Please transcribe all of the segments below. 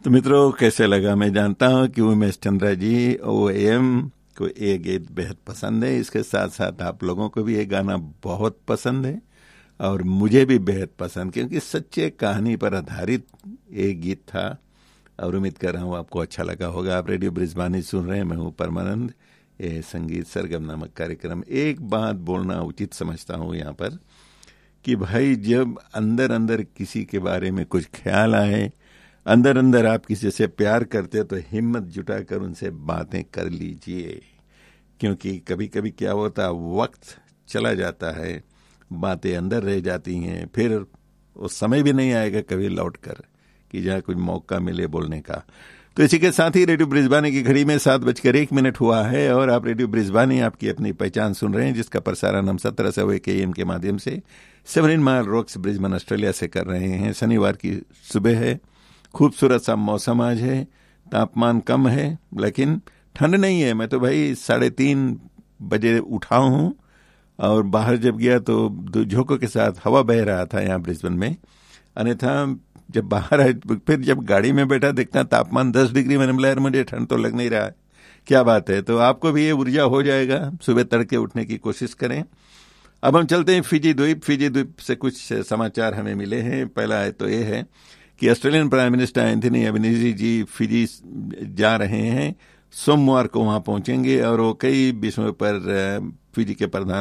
तो मित्रों, कैसे लगा? मैं जानता हूं कि उमेश चंद्रा जी OAM को ये गीत बेहद पसंद है। इसके साथ साथ आप लोगों को भी ये गाना बहुत पसंद है और मुझे भी बेहद पसंद, क्योंकि सच्चे कहानी पर आधारित एक गीत था और उम्मीद कर रहा हूं आपको अच्छा लगा होगा। आप रेडियो ब्रिजबानी सुन रहे हैं, मैं हूं परमानंद। ये संगीत सरगम नामक कार्यक्रम। एक बात बोलना उचित समझता हूं यहाँ पर कि भाई, जब अंदर अंदर किसी के बारे में कुछ ख्याल आए, अंदर अंदर आप किसी से प्यार करते तो हिम्मत जुटाकर उनसे बातें कर लीजिए, क्योंकि कभी कभी क्या होता, वक्त चला जाता है, बातें अंदर रह जाती हैं, फिर वो समय भी नहीं आएगा कभी लौट कर कि जहाँ कुछ मौका मिले बोलने का। तो इसी के साथ ही रेडियो ब्रिजबानी की घड़ी में 7:01 हुआ है और आप रेडियो ब्रिजबानी आपकी अपनी पहचान सुन रहे हैं, जिसका प्रसारण हम 1700 AM के माध्यम से 7 माइल रॉक्स ब्रिजबेन ऑस्ट्रेलिया से कर रहे हैं। शनिवार की सुबह है, खूबसूरत सा मौसम आज है, तापमान कम है लेकिन ठंड नहीं है। मैं तो भाई 3:30 बजे उठा हूं और बाहर जब गया तो झोंकों के साथ हवा बह रहा था यहाँ ब्रिस्बेन में। अन्यथा जब बाहर आए, फिर जब गाड़ी में बैठा, देखता तापमान 10 डिग्री। मैंने बोला यार, मुझे ठंड तो लग नहीं रहा है, क्या बात है। तो आपको भी ये ऊर्जा हो जाएगा, सुबह तड़के उठने की कोशिश करें। अब हम चलते हैं फिजी द्वीप से कुछ समाचार हमें मिले हैं। पहला है तो ये है कि Australian prime minister Anthony Albanese जी फिजी जा रहे हैं, सोमवार को वहां पहुंचेंगे और वो कई विषयों पर फिजी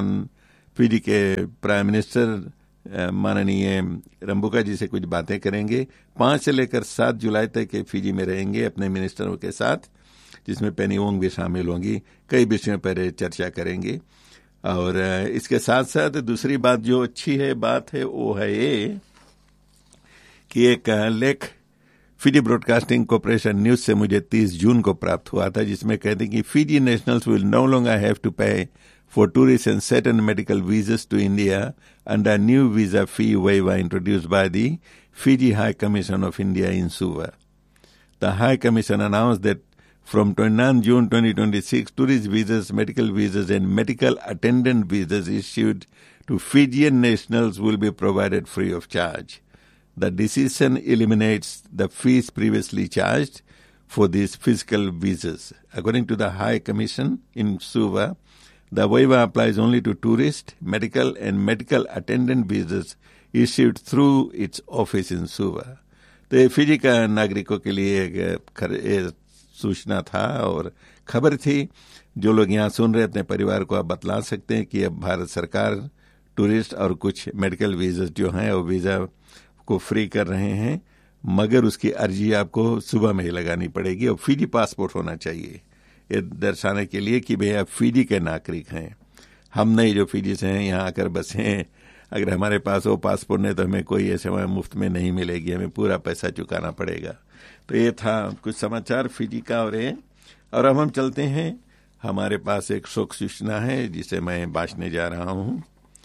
के प्राइम मिनिस्टर माननीय रंबुका जी से कुछ बातें करेंगे। 5 से लेकर 7 जुलाई तक फिजी में रहेंगे अपने मिनिस्टरों के साथ, जिसमें पेनी वोंग भी शामिल होंगी। कई विषयों पर चर्चा करेंगे। और इसके साथ साथ दूसरी बात जो अच्छी है वो है ये कि एक लेख फिजी ब्रॉडकास्टिंग कॉर्पोरेशन न्यूज से मुझे 30 जून को प्राप्त हुआ था, जिसमें कहते हैं कि Fiji nationals will know longer have to पे for tourists and certain medical visas to India under a new visa fee waiver introduced by the Fiji High Commission of India in Suva. The High Commission announced that from 29 June 2026, tourist visas, medical visas and medical attendant visas issued to Fijian nationals will be provided free of charge. The decision eliminates the fees previously charged for these physical visas. According to the High Commission in Suva, the waiver applies only to tourist, medical and medical attendant visas issued through its office in Suva. तो ये Fiji का नागरिकों के लिए एक सूचना था और खबर थी। जो लोग यहाँ सुन रहे अपने परिवार को आप बतला सकते हैं कि अब भारत सरकार टूरिस्ट और कुछ मेडिकल वीजा जो हैं वो वीजा को फ्री कर रहे हैं, मगर उसकी अर्जी आपको सुबह में ही लगानी पड़ेगी और फिजी पासपोर्ट होना चाहिए, ये दर्शाने के लिए कि भैया फिजी के नागरिक हैं। हम नहीं जो फिजी से हैं, यहाँ आकर बसे हैं, अगर हमारे पास वो पासपोर्ट नहीं तो हमें कोई ये सेवा मुफ्त में नहीं मिलेगी, हमें पूरा पैसा चुकाना पड़ेगा। तो ये था कुछ समाचार फिजी का। और अब हम चलते हैं, हमारे पास एक शोक सूचना है जिसे मैं बांटने जा रहा हूं।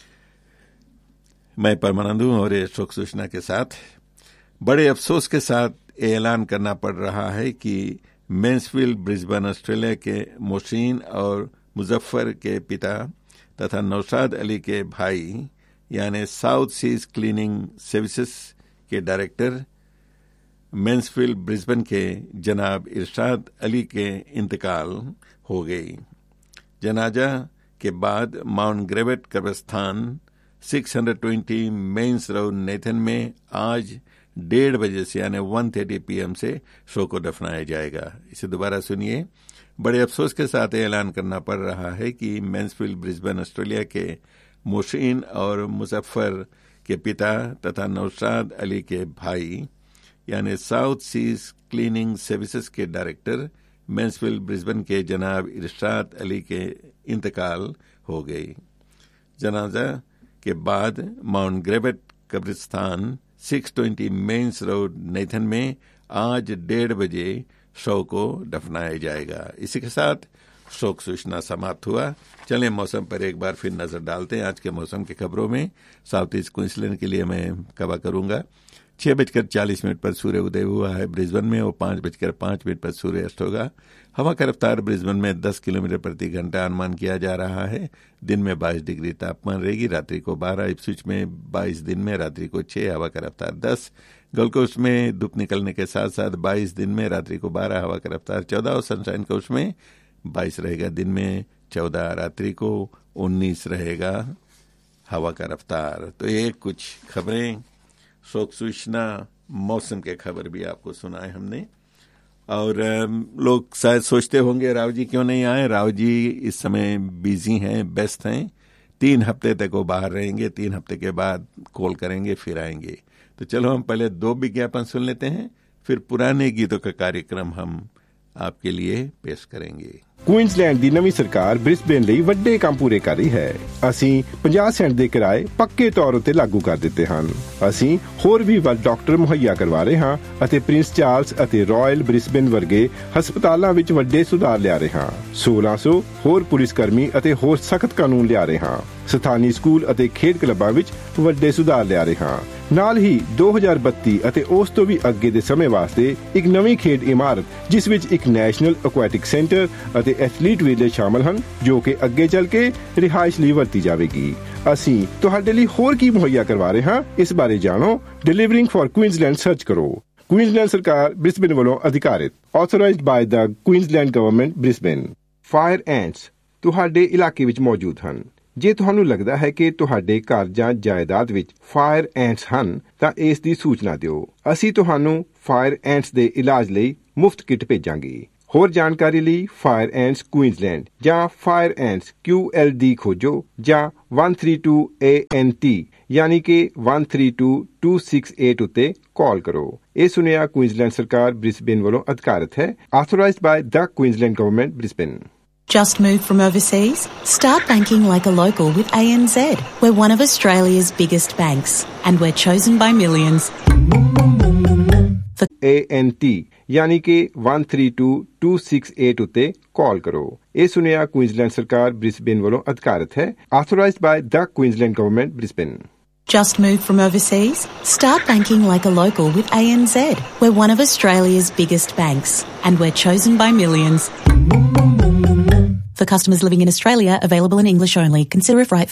मैं परमानंद हूं और ये शोक सूचना के साथ बड़े अफसोस के साथ ऐलान करना पड़ रहा है कि मेंसफील्ड ब्रिस्बेन ऑस्ट्रेलिया के मोहसिन और मुजफ्फर के पिता तथा नौशाद अली के भाई यानी साउथ सीज क्लीनिंग सर्विसेज के डायरेक्टर मेंसफील्ड ब्रिस्बेन के जनाब इरशाद अली के इंतकाल हो गई। जनाजा के बाद माउंट ग्रेवेट कब्रिस्तान 620 मेंस रोड नेथन में आज 1:30 बजे से यानी 1:30 PM से शो को दफनाया जाएगा। इसे दोबारा सुनिए। बड़े अफसोस के साथ ऐलान करना पड़ रहा है कि मेंसफील्ड ब्रिस्बेन ऑस्ट्रेलिया के मोहसिन और मुजफ्फर के पिता तथा नौशाद अली के भाई यानी साउथ सीज क्लीनिंग सर्विसेज के डायरेक्टर मेंसफील्ड ब्रिस्बेन के जनाब इरशाद अली के इंतकाल हो गई। जनाजा के बाद माउंट ग्रेवेट कब्रिस्तान 620 मेंस रोड नेथन में आज 1:30 बजे शव को दफनाया जाएगा। इसी के साथ शोक सूचना समाप्त हुआ। चलें मौसम पर एक बार फिर नजर डालते हैं। आज के मौसम की खबरों में साउथ ईस्ट क्वींसलैंड के लिए मैं कवर करूंगा। 6:40 पर सूर्य उदय हुआ है ब्रिस्बेन में, और 5:05 पर सूर्य अस्त होगा। हवा का रफ्तार ब्रिस्बेन में 10 किलोमीटर प्रति घंटा अनुमान किया जा रहा है। दिन में 22 डिग्री तापमान रहेगी, रात्रि को 12। इप्सविच में 22 दिन में, रात्रि को 6, हवा का रफ्तार 10। गोल्ड कोस्ट में धूप निकलने के साथ साथ 22 दिन में, रात्रि को 12, हवा का रफ्तार 14। और सनशाइन कोस्ट में 22 रहेगा दिन में, 14, रात्रि को 19 रहेगा हवा का रफ्तार। तो ये कुछ खबरें, शोक सूचना, मौसम के खबर भी आपको सुनाए हमने। और लोग शायद सोचते होंगे राव जी क्यों नहीं आए। राव जी इस समय बिजी हैं, व्यस्त हैं। 3 हफ्ते तक वो बाहर रहेंगे, 3 हफ्ते के बाद कॉल करेंगे, फिर आएंगे। तो चलो हम पहले 2 विज्ञापन सुन लेते हैं, फिर पुराने गीतों का कार्यक्रम हम आपके लिए पेश करेंगे। ਕੁਈਨਜ਼ਲੈਂਡ ਦੀ ਨਵੀਂ ਸਰਕਾਰ ਬ੍ਰਿਸਬੇਨ ਲਈ ਵੱਡੇ ਕੰਮ ਪੂਰੇ ਕਰ ਰਹੀ ਹੈ। ਅਸੀਂ 50 ਸੈਂਟ ਦੇ ਕਿਰਾਏ ਪੱਕੇ ਤੌਰ ਉੱਤੇ ਲਾਗੂ ਕਰ ਦਿੱਤੇ ਹਨ। ਅਸੀਂ ਹੋਰ ਵੀ ਵੱਧ ਡਾਕਟਰ ਮੁਹੱਈਆ ਕਰਵਾ ਰਹੇ ਹਾਂ ਅਤੇ ਪ੍ਰਿੰਸ ਚਾਰਲਸ ਅਤੇ ਰਾਇਲ ਬ੍ਰਿਸਬੇਨ ਵਰਗੇ ਹਸਪਤਾਲਾਂ ਵਿੱਚ ਵੱਡੇ ਸੁਧਾਰ ਲਿਆ ਰਹੇ ਹਾਂ। 1600 ਹੋਰ ਪੁਲਿਸ ਕਰਮੀ ਅਤੇ ਹੋਰ ਸਖਤ ਕਾਨੂੰਨ ਲਿਆ ਰਹੇ ਹਾਂ। ਸਥਾਨੀ ਸਕੂਲ ਅਤੇ ਖੇਡ ਕਲੱਬਾਂ ਵਿੱਚ ਵੱਡੇ ਸੁਧਾਰ ਲਿਆ ਰਹੇ ਹਾਂ। ਨਾਲ ਹੀ 2032 ਅਤੇ ਉਸ ਤੋਂ ਵੀ ਅੱਗੇ ਦੇ ਸਮੇਂ ਵਾਸਤੇ ਇੱਕ ਨਵੀਂ ਖੇਡ ਇਮਾਰਤ, ਜਿਸ ਵਿੱਚ ਇੱਕ ਨੈਸ਼ਨਲ ਐਕੁਐਟਿਕ ਸੈਂਟਰ ਅਤੇ ਐਥਲੀਟ ਵਿਲੇਜ ਸ਼ਾਮਲ ਹਨ, ਜੋ ਕਿ ਅੱਗੇ ਚੱਲ ਕੇ ਰਿਹਾਇਸ਼ ਲਈ ਵਰਤੀ ਜਾਵੇਗੀ। ਅਸੀਂ ਤੁਹਾਡੇ ਲਈ ਹੋਰ ਕੀ ਮੁਹੱਈਆ ਕਰਵਾ ਰਹੇ ਹਾਂ, ਇਸ ਬਾਰੇ ਜਾਣੋ। ਡਿਲੀਵਰਿੰਗ ਫॉर ਕੁਈਨਜ਼ਲੈਂਡ ਸਰਚ ਕਰੋ। ਕੁਈਨਜ਼ਲੈਂਡ ਸਰਕਾਰ ਬ੍ਰਿਸਬੇਨ ਵੱਲੋਂ ਅਧਿਕਾਰਿਤ, ਆਥੋਰਾਈਜ਼ਡ ਬਾਈ ਦਾ ਕੁਈਨਜ਼ਲੈਂਡ ਗਵਰਨਮੈਂਟ ਬ੍ਰਿਸਬੇਨ। ਫਾਇਰ ਐਂਟਸ ਤੁਹਾਡੇ ਇਲਾਕੇ ਵਿੱਚ ਮੌਜੂਦ ਹਨ। ਜੇ ਤੁਹਾਨੂੰ ਲੱਗਦਾ ਹੈ ਕਿ ਤੁਹਾਡੇ ਘਰ ਜਾਂ ਜਾਇਦਾਦ ਵਿੱਚ ਫਾਇਰ ਐਂਟਸ ਹਨ, ਤਾਂ ਇਸ ਦੀ ਸੂਚਨਾ ਦਿਓ। ਅਸੀਂ ਤੁਹਾਨੂੰ ਫਾਇਰ ਐਂਟਸ ਦੇ ਇਲਾਜ ਲਈ ਮੁਫਤ ਕਿੱਟ ਭੇਜਾਂਗੇ। ਹੋਰ ਜਾਣਕਾਰੀ ਲਈ ਫਾਇਰ ਐਂਟਸ ਕੁਈਨਜ਼ਲੈਂਡ ਜਾਂ ਫਾਇਰ ਐਂਟਸ QLD ਖੋਜੋ ਜਾਂ 132 ANT ਯਾਨੀ ਕਿ 132268 ਉੱਤੇ ਕਾਲ ਕਰੋ। ਇਹ ਸੁਨੇਹਾ ਕੁਈਨਜ਼ਲੈਂਡ ਸਰਕਾਰ ਬ੍ਰਿਸਬੇਨ ਵੱਲੋਂ ਅਧਿਕਾਰਿਤ ਹੈ, authorised by the Queensland government Brisbane. Just moved from overseas? Start banking like a local with ANZ. We're one of Australia's biggest banks and we're chosen by millions. ANT ਯਾਨੀ ਕਿ 132268 ਉੱਤੇ ਕਾਲ ਕਰੋ। ਇਹ ਸੁਨੇਹਾ Queensland ਸਰਕਾਰ Brisbane ਵੱਲੋਂ ਅਧਿਕਾਰਿਤ ਹੈ, authorised by the Queensland government Brisbane. Just moved from overseas? Start banking like a local with ANZ. We're one of Australia's biggest banks and we're chosen by millions. For customers living in Australia, available in English only. Consider if right